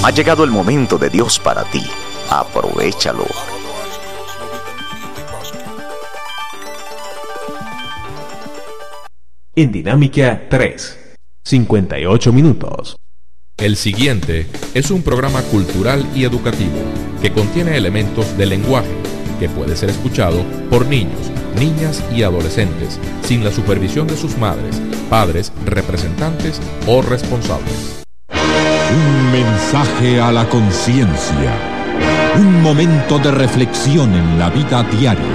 Ha llegado el momento de Dios para ti. Aprovéchalo. En Dinámica 3, 58 minutos. El siguiente es un programa cultural y educativo que contiene elementos de lenguaje que puede ser escuchado por niños, niñas y adolescentes sin la supervisión de sus madres, padres, representantes o responsables. Un mensaje a la conciencia. Un momento de reflexión en la vida diaria.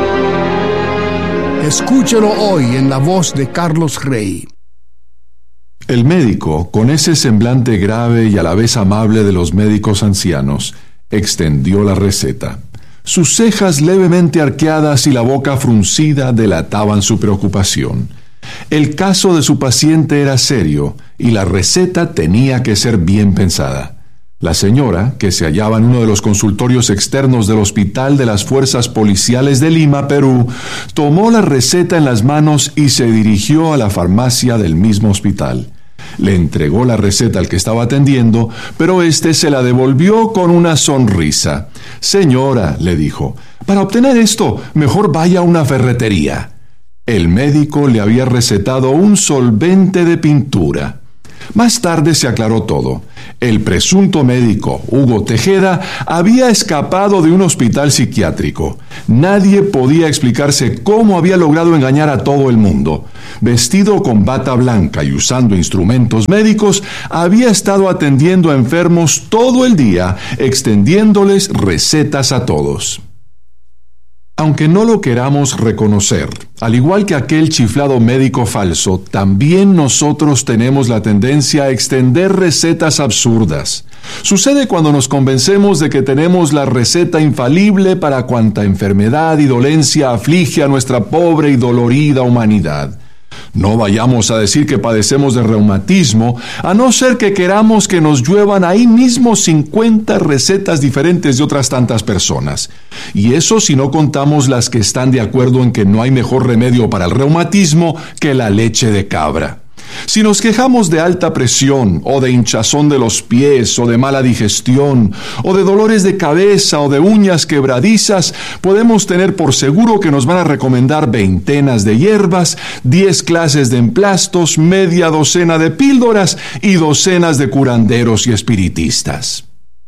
Escúchelo hoy en la voz de Carlos Rey. El médico, con ese semblante grave y a la vez amable de los médicos ancianos, extendió la receta. Sus cejas levemente arqueadas y la boca fruncida delataban su preocupación. El caso de su paciente era serio y la receta tenía que ser bien pensada. La señora, que se hallaba en uno de los consultorios externos del Hospital de las Fuerzas Policiales de Lima, Perú, tomó la receta en las manos y se dirigió a la farmacia del mismo hospital. Le entregó la receta al que estaba atendiendo, pero éste se la devolvió con una sonrisa. «Señora», le dijo, «para obtener esto, mejor vaya a una ferretería». El médico le había recetado un solvente de pintura. Más tarde se aclaró todo. El presunto médico, Hugo Tejeda, había escapado de un hospital psiquiátrico. Nadie podía explicarse cómo había logrado engañar a todo el mundo. Vestido con bata blanca y usando instrumentos médicos, había estado atendiendo a enfermos todo el día, extendiéndoles recetas a todos. Aunque no lo queramos reconocer, al igual que aquel chiflado médico falso, también nosotros tenemos la tendencia a extender recetas absurdas. Sucede cuando nos convencemos de que tenemos la receta infalible para cuanta enfermedad y dolencia aflige a nuestra pobre y dolorida humanidad. No vayamos a decir que padecemos de reumatismo, a no ser que queramos que nos lluevan ahí mismo 50 recetas diferentes de otras tantas personas. Y eso si no contamos las que están de acuerdo en que no hay mejor remedio para el reumatismo que la leche de cabra. Si nos quejamos de alta presión, o de hinchazón de los pies, o de mala digestión, o de dolores de cabeza, o de uñas quebradizas, podemos tener por seguro que nos van a recomendar veintenas de hierbas, 10 clases de emplastos, media docena de píldoras y docenas de curanderos y espiritistas.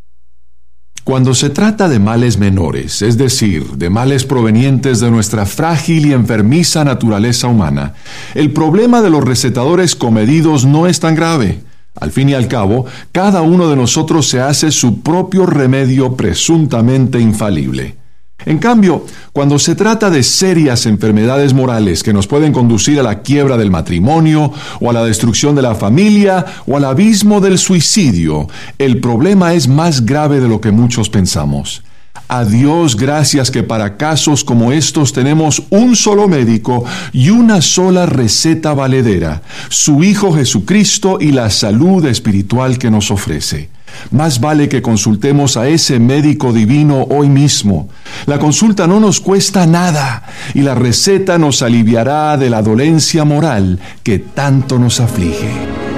Cuando se trata de males menores, es decir, de males provenientes de nuestra frágil y enfermiza naturaleza humana, el problema de los recetadores comedidos no es tan grave. Al fin y al cabo, cada uno de nosotros se hace su propio remedio presuntamente infalible. En cambio, cuando se trata de serias enfermedades morales que nos pueden conducir a la quiebra del matrimonio, o a la destrucción de la familia, o al abismo del suicidio, el problema es más grave de lo que muchos pensamos. A Dios gracias que para casos como estos tenemos un solo médico y una sola receta valedera, su Hijo Jesucristo y la salud espiritual que nos ofrece. Más vale que consultemos a ese médico divino hoy mismo. La consulta no nos cuesta nada y la receta nos aliviará de la dolencia moral que tanto nos aflige.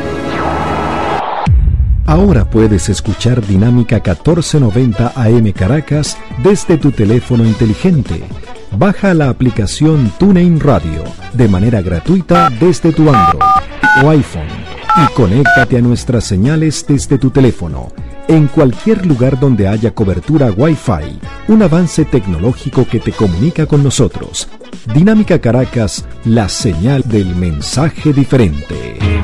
Ahora puedes escuchar Dinámica 1490 AM Caracas desde tu teléfono inteligente. Baja la aplicación TuneIn Radio de manera gratuita desde tu Android o iPhone y conéctate a nuestras señales desde tu teléfono en cualquier lugar donde haya cobertura Wi-Fi, un avance tecnológico que te comunica con nosotros. Dinámica Caracas, la señal del mensaje diferente.